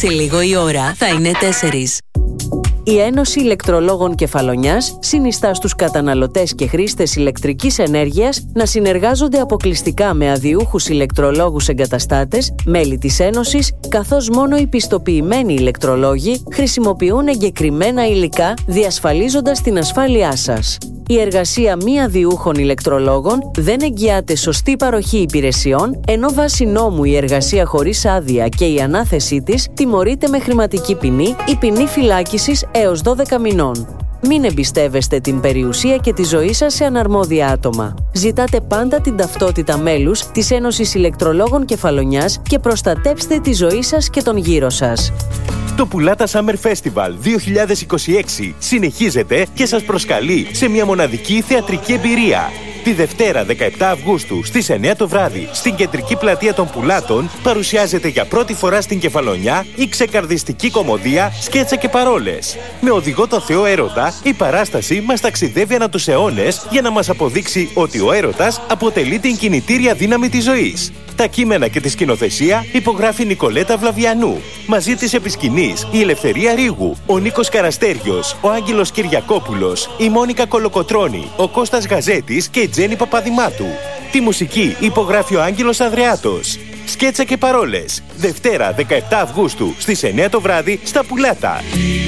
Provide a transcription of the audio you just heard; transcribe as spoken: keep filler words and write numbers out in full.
Σε λίγο η ώρα θα είναι τέσσερις. Η Ένωση Ηλεκτρολόγων Κεφαλονιάς συνιστά στους καταναλωτές και χρήστες ηλεκτρικής ενέργειας να συνεργάζονται αποκλειστικά με αδειούχους ηλεκτρολόγους εγκαταστάτες, μέλη της Ένωσης, καθώς μόνο οι πιστοποιημένοι ηλεκτρολόγοι χρησιμοποιούν εγκεκριμένα υλικά, διασφαλίζοντας την ασφάλειά σας. Η εργασία μη αδειούχων ηλεκτρολόγων δεν εγγυάται σωστή παροχή υπηρεσιών, ενώ βάσει νόμου η εργασία χωρίς άδεια και η ανάθεσή της τιμωρείται με χρηματική ποινή ή ποινή φυλάκισης έως δώδεκα μηνών. Μην εμπιστεύεστε την περιουσία και τη ζωή σας σε αναρμόδια άτομα. Ζητάτε πάντα την ταυτότητα μέλους της Ένωσης Ηλεκτρολόγων Κεφαλονιάς και προστατέψτε τη ζωή σας και τον γύρο σας. Το Πουλάτα Summer Festival δύο χιλιάδες είκοσι έξι συνεχίζεται και σας προσκαλεί σε μια μοναδική θεατρική εμπειρία. Τη Δευτέρα δεκαεπτά Αυγούστου στις εννιά το βράδυ στην κεντρική πλατεία των Πουλάτων παρουσιάζεται για πρώτη φορά στην Κεφαλονιά η ξεκαρδιστική κωμωδία «Σκέτσα και παρόλες». Με οδηγό τον Θεό Έρωτα, η παράσταση μας ταξιδεύει ανά τους αιώνες για να μας αποδείξει ότι ο έρωτας αποτελεί την κινητήρια δύναμη της ζωής. Τα κείμενα και τη σκηνοθεσία υπογράφει η Νικολέτα Βλαβιανού. Μαζί της επί σκηνής η Ελευθερία Ρίγου, ο Νίκος Καραστέριος, ο Άγγελος Κυριακόπουλος, η Μόνικα Κολοκοτρώνη, ο Κώστας Γαζέτης και η Τζέννη Παπαδημάτου. Τη μουσική υπογράφει ο Άγγελος Ανδρεάτος. Σκέτσα και παρόλες. Δευτέρα δεκαεπτά Αυγούστου στις εννιά το βράδυ στα Πουλάτα.